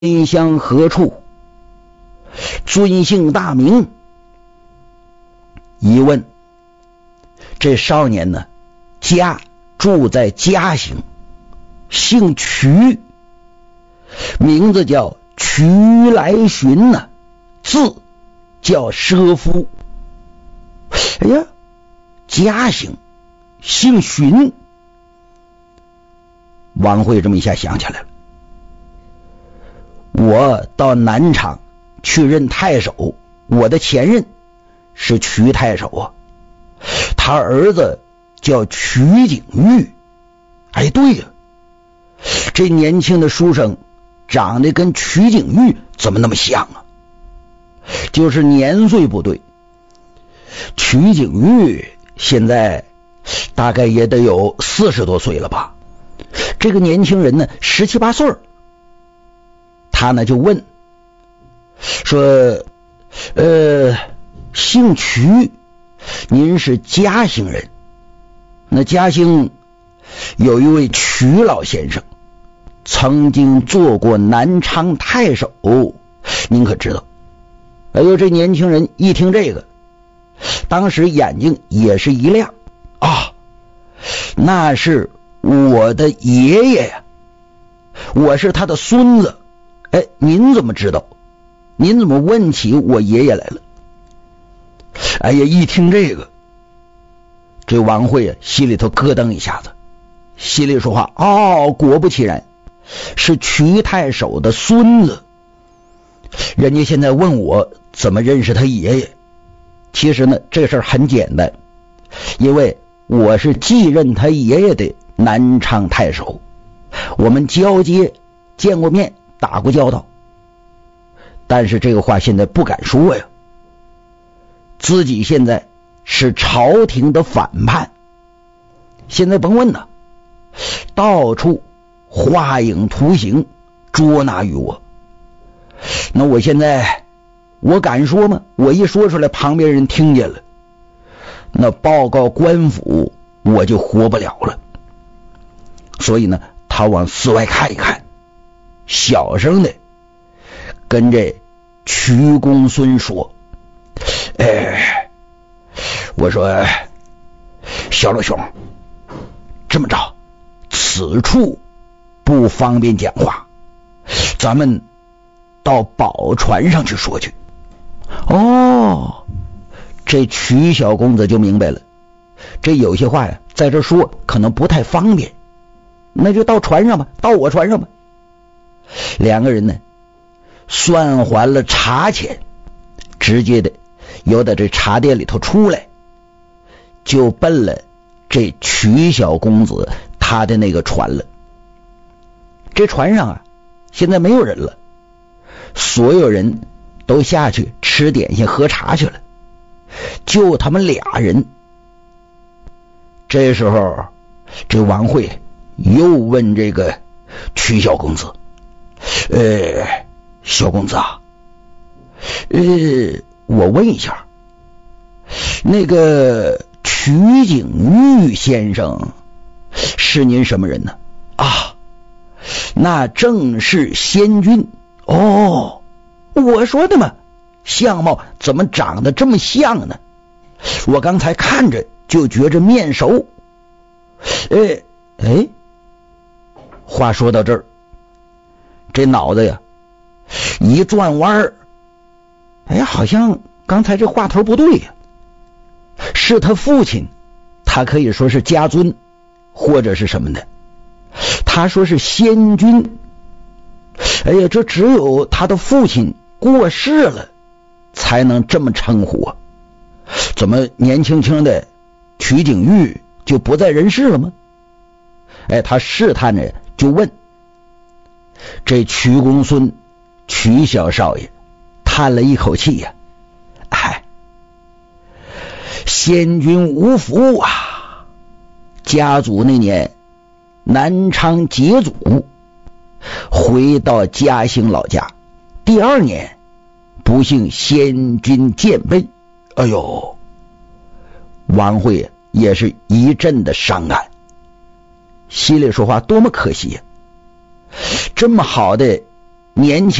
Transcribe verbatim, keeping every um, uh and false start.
偏乡何处？尊姓大名？一问，这少年呢，家住在嘉兴，姓瞿，名字叫瞿来寻呢、啊，字叫佘夫。哎呀，嘉兴姓荀，王慧这么一下想起来了。我到南昌去任太守，我的前任是瞿太守啊，他儿子叫瞿景玉。哎，对呀，这年轻的书生长得跟瞿景玉怎么那么像啊？就是年岁不对，瞿景玉现在大概也得有四十多岁了吧，这个年轻人呢十七八岁。他呢就问说，呃，姓瞿，您是嘉兴人，那嘉兴有一位瞿老先生，曾经做过南昌太守，您可知道？哎呦，这年轻人一听这个，当时眼睛也是一亮啊，那是我的爷爷呀，我是他的孙子。哎，您怎么知道？您怎么问起我爷爷来了？哎呀，一听这个，这王慧啊心里头咯噔一下子，心里说话，哦，果不其然，是瞿太守的孙子。人家现在问我怎么认识他爷爷，其实呢这事儿很简单，因为我是继任他爷爷的南昌太守，我们交接见过面，打过交道，但是这个话现在不敢说呀。自己现在是朝廷的反叛，现在甭问了，到处画影图形捉拿于我。那我现在我敢说吗？我一说出来，旁边人听见了，那报告官府，我就活不了了。所以呢，他往寺外看一看，小声的跟这瞿公孙说，哎，我说小老兄，这么着，此处不方便讲话，咱们到宝船上去说去。哦，这瞿小公子就明白了，这有些话呀在这说可能不太方便，那就到船上吧，到我船上吧。两个人呢算还了茶钱，直接的由到这茶店里头出来，就奔了这瞿小公子他的那个船了。这船上啊现在没有人了，所有人都下去吃点心喝茶去了，就他们俩人。这时候这王慧又问这个瞿小公子，呃，小公子啊，呃，我问一下，那个瞿景玉先生是您什么人呢？啊，那正是仙君。哦，我说的嘛，相貌怎么长得这么像呢？我刚才看着就觉着面熟。哎哎，话说到这儿，这脑子呀一转弯儿，哎呀，好像刚才这话头不对呀。是他父亲，他可以说是家尊或者是什么的，他说是仙君。哎呀，这只有他的父亲过世了才能这么称呼啊，怎么年轻轻的瞿景玉就不在人世了吗？哎，他试探着就问。这瞿公孙瞿小少爷叹了一口气呀、啊，哎，仙君无福啊！家祖那年南昌解祖，回到嘉兴老家，第二年不幸仙君渐悲。哎呦，王慧也是一阵的伤感，心里说话多么可惜呀、啊！这么好的年轻